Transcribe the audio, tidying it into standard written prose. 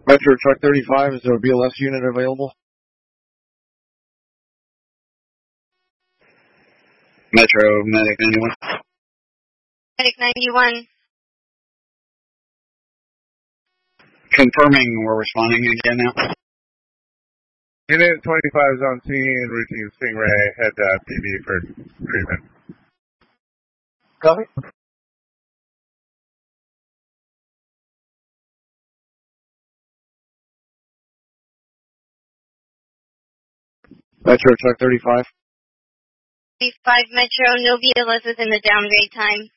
Metro Truck 35, is there a BLS unit available? Metro Medic 91. Medic 91. Confirming we're responding again now. Unit 25 is on scene, routine Stingray, head to PB for treatment. Copy. Metro Truck 35. 35 Metro, no BLS within the downgrade time.